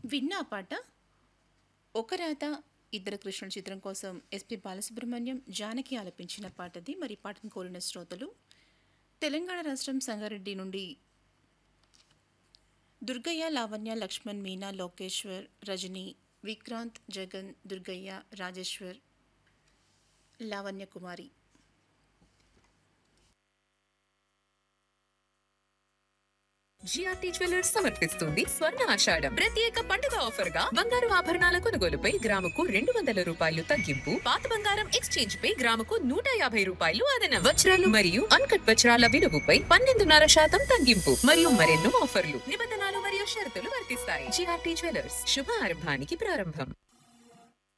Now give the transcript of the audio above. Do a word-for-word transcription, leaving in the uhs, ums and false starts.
విన్నా ఆ పాట? 'ఒక రాత ఇద్దరు కృష్ణుడు' చిత్రం కోసం ఎస్పి బాలసుబ్రహ్మణ్యం, జానకి ఆలపించిన పాటది. మరి ఈ పాటను కోరిన శ్రోతలు తెలంగాణ రాష్ట్రం సంగారెడ్డి నుండి దుర్గయ్య, లావణ్య, లక్ష్మణ్, మీనా, లోకేశ్వర్, రజని, విక్రాంత్, జగన్, దుర్గయ్య, రాజేశ్వర్, లావణ్య కుమారి. జిఆర్టీ జ్యువెలర్స్ సమర్పిస్తుంది స్వర్ణ ఆషాఢం ప్రత్యేక పండుగ ఆఫర్ గా బంగారు ఆభరణాల కొనుగోలుపై గ్రాముకు రెండు వందల రూపాయలు తగ్గింపు, పాత బంగారం ఎక్స్చేంజ్ పై గ్రాముకు నూట యాభై రూపాయలు అదనం, వజ్రాలు మరియు అన్కట్ వజ్రాల విలువపై పన్నెండున్నర శాతం తగ్గింపు మరియు మరెన్నో ఆఫర్లు. నిబంధనలు మరియు షరతులు వర్తిస్తాయి. జిఆర్టీ జ్యువెలర్స్ శుభ ఆరంభానికి ప్రారంభం.